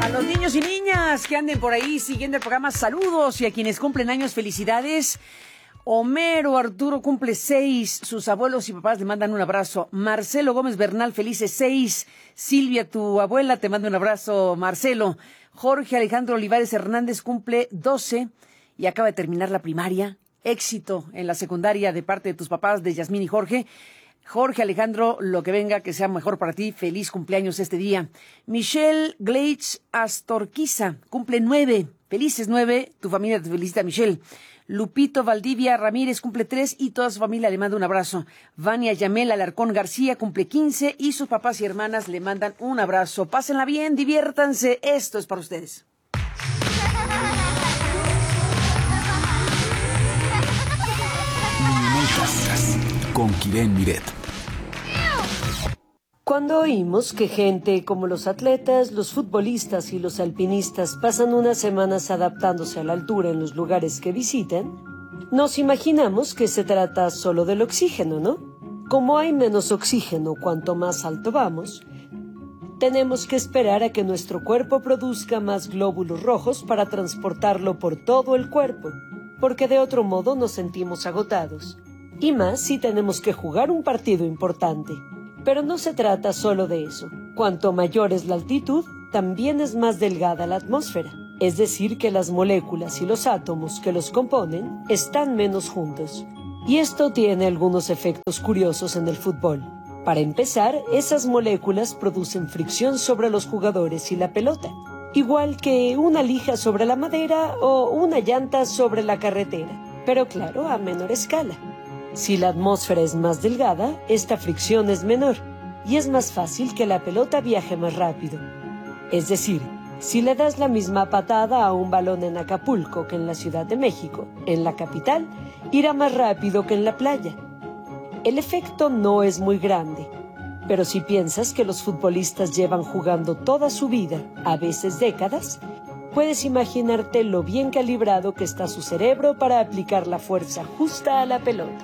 A los niños y niñas que anden por ahí siguiendo el programa, saludos. Y a quienes cumplen años, felicidades. Homero Arturo cumple 6. Sus abuelos y papás le mandan un abrazo. Marcelo Gómez Bernal, felices 6. Silvia, tu abuela, te manda un abrazo, Marcelo. Jorge Alejandro Olivares Hernández cumple 12 y acaba de terminar la primaria. Éxito en la secundaria de parte de tus papás, de Yasmín y Jorge. Jorge Alejandro, lo que venga, que sea mejor para ti. Feliz cumpleaños este día. Michelle Gleitz Astorquiza cumple 9. Felices 9. Tu familia te felicita, Michelle. Lupito Valdivia Ramírez cumple 3 y toda su familia le manda un abrazo. Vania Yamel Alarcón García cumple 15 y sus papás y hermanas le mandan un abrazo. Pásenla bien, diviértanse. Esto es para ustedes. Con Kiren Miret. Cuando oímos que gente como los atletas, los futbolistas y los alpinistas pasan unas semanas adaptándose a la altura en los lugares que visitan, nos imaginamos que se trata solo del oxígeno, ¿no? Como hay menos oxígeno cuanto más alto vamos, tenemos que esperar a que nuestro cuerpo produzca más glóbulos rojos para transportarlo por todo el cuerpo, porque de otro modo nos sentimos agotados. Y más si tenemos que jugar un partido importante. Pero no se trata solo de eso. Cuanto mayor es la altitud, también es más delgada la atmósfera. Es decir, que las moléculas y los átomos que los componen están menos juntos. Y esto tiene algunos efectos curiosos en el fútbol. Para empezar, esas moléculas producen fricción sobre los jugadores y la pelota, igual que una lija sobre la madera o una llanta sobre la carretera, pero claro, a menor escala. Si la atmósfera es más delgada, esta fricción es menor y es más fácil que la pelota viaje más rápido. Es decir, si le das la misma patada a un balón en Acapulco que en la Ciudad de México, en la capital, irá más rápido que en la playa. El efecto no es muy grande, pero si piensas que los futbolistas llevan jugando toda su vida, a veces décadas, puedes imaginarte lo bien calibrado que está su cerebro para aplicar la fuerza justa a la pelota.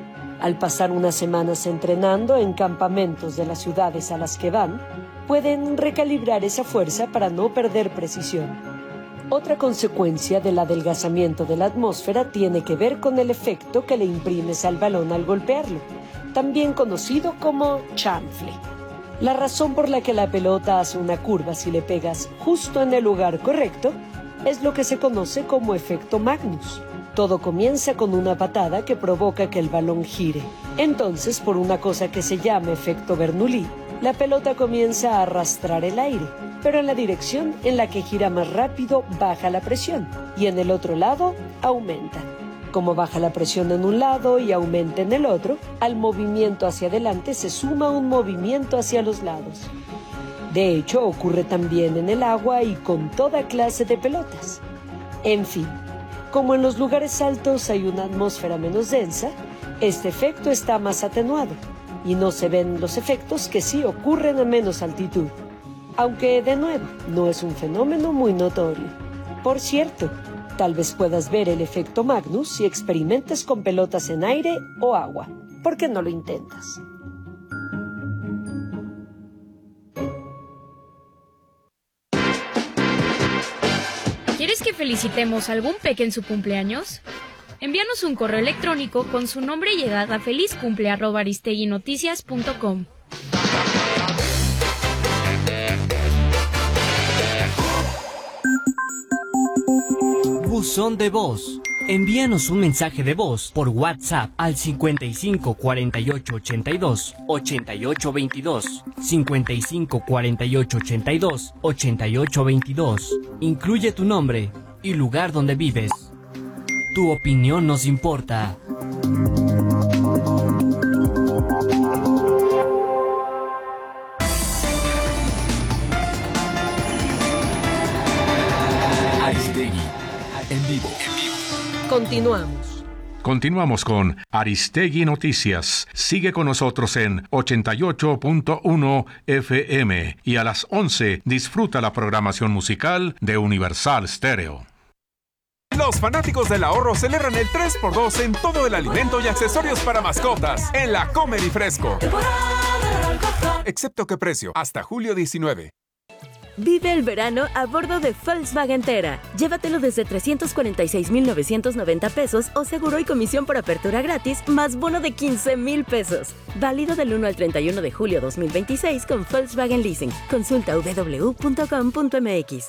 Al pasar unas semanas entrenando en campamentos de las ciudades a las que van, pueden recalibrar esa fuerza para no perder precisión. Otra consecuencia del adelgazamiento de la atmósfera tiene que ver con el efecto que le imprimes al balón al golpearlo, también conocido como chanfle. La razón por la que la pelota hace una curva si le pegas justo en el lugar correcto es lo que se conoce como efecto Magnus. Todo comienza con una patada que provoca que el balón gire. Entonces, por una cosa que se llama efecto Bernoulli, la pelota comienza a arrastrar el aire, pero en la dirección en la que gira más rápido baja la presión y en el otro lado aumenta. Como baja la presión en un lado y aumenta en el otro, al movimiento hacia adelante se suma un movimiento hacia los lados. De hecho, ocurre también en el agua y con toda clase de pelotas. En fin, como en los lugares altos hay una atmósfera menos densa, este efecto está más atenuado y no se ven los efectos que sí ocurren a menos altitud. Aunque, de nuevo, no es un fenómeno muy notorio. Por cierto, tal vez puedas ver el efecto Magnus si experimentas con pelotas en aire o agua. ¿Por qué no lo intentas? ¿Quieres que felicitemos a algún peque en su cumpleaños? Envíanos un correo electrónico con su nombre y edad a felizcumple@aristeguinoticias.com. Buzón de voz. Envíanos un mensaje de voz por WhatsApp al 55 48 82 88 22, 55 48 82 88 22. Incluye tu nombre y lugar donde vives. Tu opinión nos importa. Aristegui, en vivo. Continuamos con Aristegui Noticias. Sigue con nosotros en 88.1 FM y a las 11 disfruta la programación musical de Universal Stereo. Los fanáticos del ahorro celebran el 3x2 en todo el alimento y accesorios para mascotas en la Comer y Fresco. Excepto que precio, hasta julio 19. Vive el verano a bordo de Volkswagen Tera. Llévatelo desde 346,990 pesos o seguro y comisión por apertura gratis, más bono de 15,000 pesos. Válido del 1 al 31 de julio 2026 con Volkswagen Leasing. Consulta www.com.mx.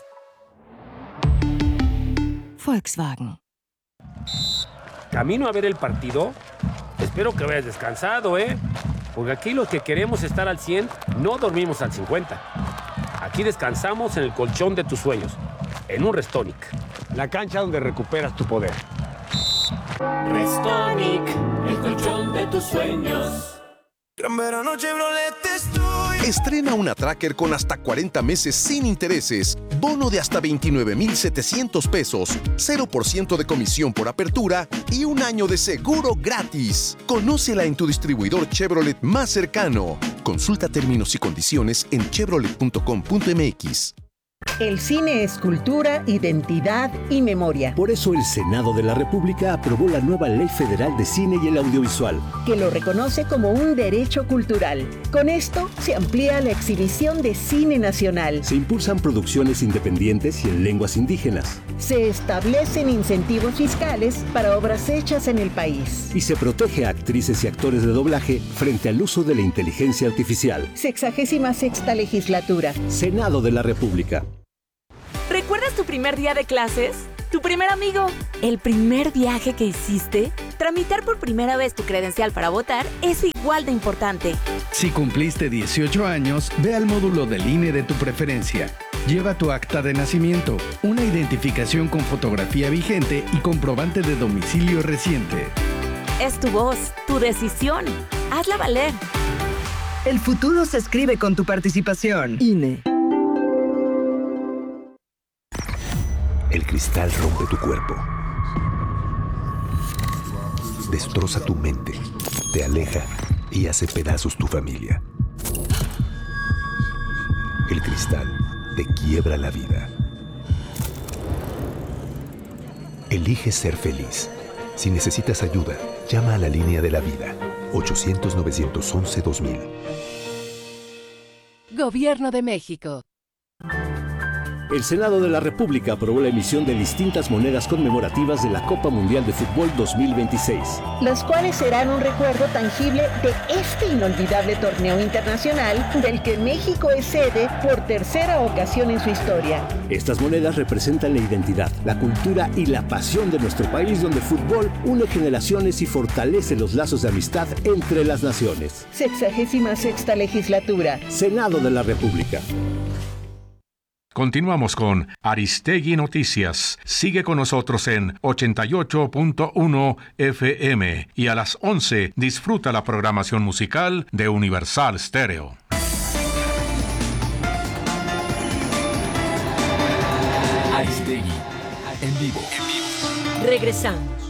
Volkswagen. ¿Camino a ver el partido? Espero que vayas descansado, ¿eh? Porque aquí los que queremos estar al 100 no dormimos al 50. Aquí descansamos en el colchón de tus sueños, en un Restonic. La cancha donde recuperas tu poder. Restonic, el colchón de tus sueños. Gran verano Chevrolet estoy. Estrena una Tracker con hasta 40 meses sin intereses, bono de hasta 29,700 pesos, 0% de comisión por apertura y un año de seguro gratis. Conócela en tu distribuidor Chevrolet más cercano. Consulta términos y condiciones en chevrolet.com.mx. El cine es cultura, identidad y memoria. Por eso el Senado de la República aprobó la nueva Ley Federal de Cine y el Audiovisual, que lo reconoce como un derecho cultural. Con esto se amplía la exhibición de cine nacional. Se impulsan producciones independientes y en lenguas indígenas. Se establecen incentivos fiscales para obras hechas en el país. Y se protege a actrices y actores de doblaje frente al uso de la inteligencia artificial. 66ª legislatura. Senado de la República. ¿Recuerdas tu primer día de clases? ¿Tu primer amigo? ¿El primer viaje que hiciste? Tramitar por primera vez tu credencial para votar es igual de importante. Si cumpliste 18 años, ve al módulo del INE de tu preferencia. Lleva tu acta de nacimiento, una identificación con fotografía vigente y comprobante de domicilio reciente. Es tu voz, tu decisión. Hazla valer. El futuro se escribe con tu participación. INE. El cristal rompe tu cuerpo, destroza tu mente, te aleja y hace pedazos tu familia. El cristal te quiebra la vida. Elige ser feliz. Si necesitas ayuda, llama a la línea de la vida, 800-911-2000. Gobierno de México. El Senado de la República aprobó la emisión de distintas monedas conmemorativas de la Copa Mundial de Fútbol 2026. Las cuales serán un recuerdo tangible de este inolvidable torneo internacional del que México es sede por tercera ocasión en su historia. Estas monedas representan la identidad, la cultura y la pasión de nuestro país, donde el fútbol une generaciones y fortalece los lazos de amistad entre las naciones. 66ª legislatura. Senado de la República. Continuamos con Aristegui Noticias. Sigue con nosotros en 88.1 FM y a las 11 disfruta la programación musical de Universal Stereo. Aristegui en vivo. Regresamos.